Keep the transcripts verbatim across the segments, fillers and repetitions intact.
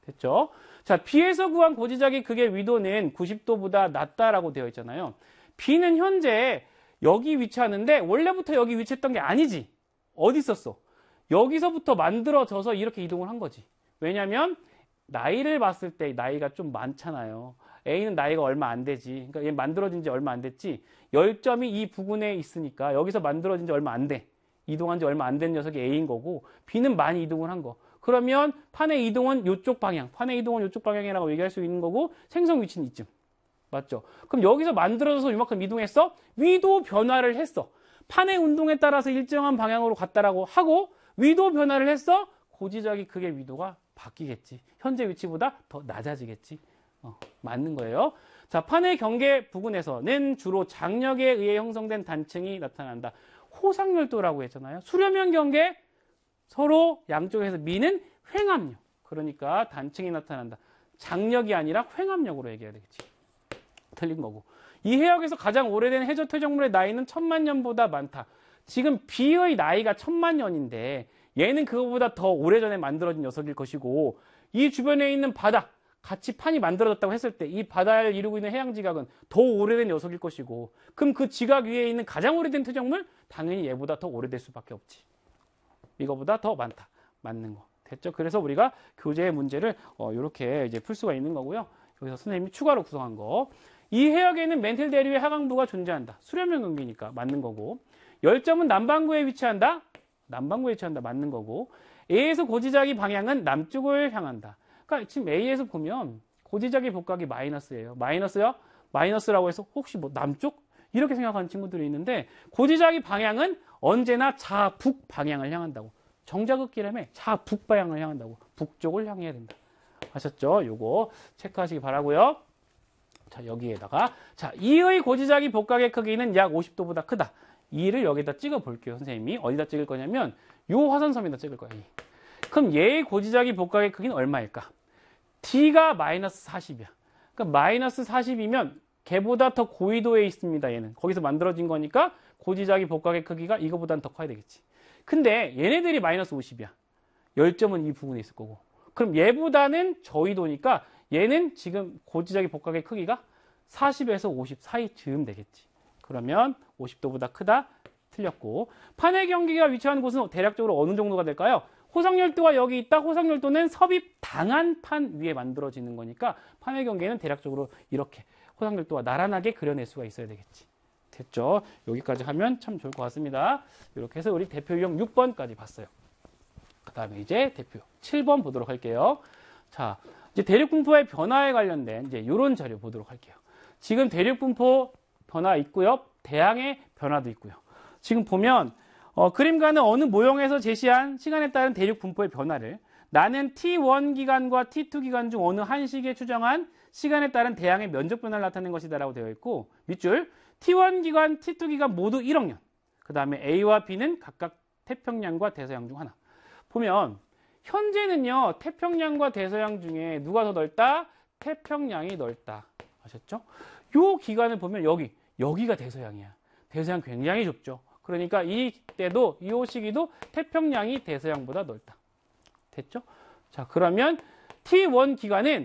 됐죠? 자, B에서 구한 고지적인 극의 위도는 구십 도보다 낮다라고 되어 있잖아요. B는 현재 여기 위치하는데 원래부터 여기 위치했던 게 아니지. 어디 있었어? 여기서부터 만들어져서 이렇게 이동을 한 거지. 왜냐면 나이를 봤을 때 나이가 좀 많잖아요. A는 나이가 얼마 안 되지. 그러니까 얘 만들어진 지 얼마 안 됐지. 열 점이 이 부근에 있으니까 여기서 만들어진 지 얼마 안 돼. 이동한 지 얼마 안 된 녀석이 A인 거고 B는 많이 이동을 한 거. 그러면 판의 이동은 이쪽 방향, 판의 이동은 이쪽 방향이라고 얘기할 수 있는 거고 생성 위치는 이쯤. 맞죠? 그럼 여기서 만들어져서 이만큼 이동했어? 위도 변화를 했어. 판의 운동에 따라서 일정한 방향으로 갔다라고 하고 위도 변화를 했어? 고지적인 극의 위도가 바뀌겠지. 현재 위치보다 더 낮아지겠지. 어, 맞는 거예요. 자, 판의 경계 부근에서는 주로 장력에 의해 형성된 단층이 나타난다. 호상열도라고 했잖아요. 수렴형 경계 서로 양쪽에서 미는 횡압력. 그러니까 단층이 나타난다. 장력이 아니라 횡압력으로 얘기해야 되겠지. 틀린 거고. 이 해역에서 가장 오래된 해저 퇴적물의 나이는 천만 년보다 많다. 지금 B의 나이가 천만 년인데 얘는 그거보다 더 오래전에 만들어진 녀석일 것이고 이 주변에 있는 바다, 같이 판이 만들어졌다고 했을 때 이 바다를 이루고 있는 해양 지각은 더 오래된 녀석일 것이고 그럼 그 지각 위에 있는 가장 오래된 퇴적물? 당연히 얘보다 더 오래될 수밖에 없지. 이거보다 더 많다. 맞는 거. 됐죠? 그래서 우리가 교재의 문제를 어, 이렇게 이제 풀 수가 있는 거고요. 여기서 선생님이 추가로 구성한 거. 이 해역에는 멘틀 대류의 하강부가 존재한다. 수렴형 경기니까 맞는 거고. 열점은 남반구에 위치한다. 남반구에 위치한다. 맞는 거고. A에서 고지작의 방향은 남쪽을 향한다. 그러니까 지금 A에서 보면 고지작의 복각이 마이너스예요. 마이너스요? 마이너스라고 해서 혹시 뭐 남쪽? 이렇게 생각하는 친구들이 있는데 고지작의 방향은 언제나 자북 방향을 향한다고. 정자극기라며 자북 방향을 향한다고. 북쪽을 향해야 된다. 아셨죠? 요거 체크하시기 바라고요. 자, 여기에다가 자, 이의 고지작의 복각의 크기는 약 오십 도보다 크다. 이를 여기다 찍어 볼게요. 선생님이 어디다 찍을 거냐면 요 화산섬에다 찍을 거예요. 그럼 얘의 고지작의 복각의 크기는 얼마일까? D가 마이너스 사십이야. 그러니까 마이너스 사십이면 걔보다 더 고위도에 있습니다. 얘는 거기서 만들어진 거니까 고지작의 복각의 크기가 이거보다는 더 커야 되겠지. 근데 얘네들이 마이너스 오십이야. 열점은 이 부분에 있을 거고. 그럼 얘보다는 저위도니까 얘는 지금 고지작의 복각의 크기가 사십에서 오십 사이쯤 되겠지. 그러면 오십 도보다 크다. 틀렸고. 판의 경계가 위치한 곳은 대략적으로 어느 정도가 될까요? 호상열도가 여기 있다. 호상열도는 섭입 당한 판 위에 만들어지는 거니까 판의 경계는 대략적으로 이렇게 호상열도가 나란하게 그려낼 수가 있어야 되겠지. 됐죠? 여기까지 하면 참 좋을 것 같습니다. 이렇게 해서 우리 대표 유형 육 번까지 봤어요. 그 다음에 이제 대표 칠 번 보도록 할게요. 자, 이제 대륙분포의 변화에 관련된 이제 이런 자료 보도록 할게요. 지금 대륙분포 변화 있고요. 대양의 변화도 있고요. 지금 보면 어, 그림과는 어느 모형에서 제시한 시간에 따른 대륙분포의 변화를 나는 티 원 기간과 티 투 기간 중 어느 한 시기에 추정한 시간에 따른 대양의 면적 변화를 나타낸 것이다 라고 되어 있고 밑줄 티 원 기간, 티 투 기간 모두 일억 년. 그 다음에 A와 B는 각각 태평양과 대서양 중 하나. 보면 현재는요. 태평양과 대서양 중에 누가 더 넓다? 태평양이 넓다. 아셨죠? 요 기간을 보면 여기, 여기가 대서양이야. 대서양 굉장히 좁죠. 그러니까 이때도 이 시기도 태평양이 대서양보다 넓다. 됐죠? 자, 그러면 티 원 기간은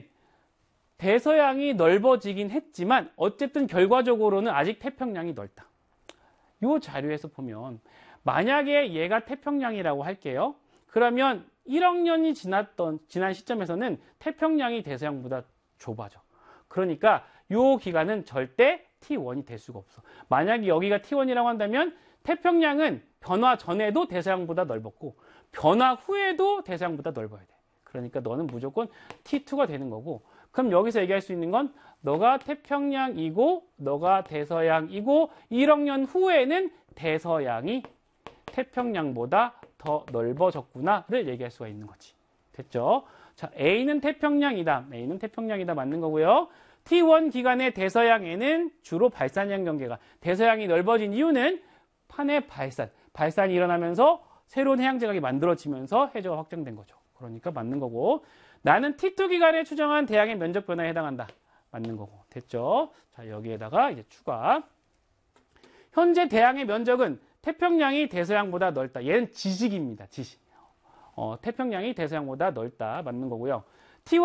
대서양이 넓어지긴 했지만 어쨌든 결과적으로는 아직 태평양이 넓다. 이 자료에서 보면 만약에 얘가 태평양이라고 할게요. 그러면 일억 년이 지났던 지난 시점에서는 태평양이 대서양보다 좁아져. 그러니까 이 기간은 절대 티 원이 될 수가 없어. 만약에 여기가 티 원이라고 한다면 태평양은 변화 전에도 대서양보다 넓었고 변화 후에도 대서양보다 넓어야 돼. 그러니까 너는 무조건 티 투가 되는 거고 그럼 여기서 얘기할 수 있는 건 너가 태평양이고 너가 대서양이고 일억 년 후에는 대서양이 태평양보다 더 넓어졌구나를 얘기할 수가 있는 거지. 됐죠? 자, A는 태평양이다. A는 태평양이다. 맞는 거고요. 티 원 기간의 대서양에는 주로 발산형 경계가 대서양이 넓어진 이유는 판의 발산. 발산이 일어나면서 새로운 해양 지각이 만들어지면서 해저가 확장된 거죠. 그러니까 맞는 거고 나는 티 투 기간에 추정한 대양의 면적 변화에 해당한다. 맞는 거고. 됐죠? 자, 여기에다가 이제 추가. 현재 대양의 면적은 태평양이 대서양보다 넓다. 얘는 지식입니다. 지식. 어, 태평양이 대서양보다 넓다. 맞는 거고요.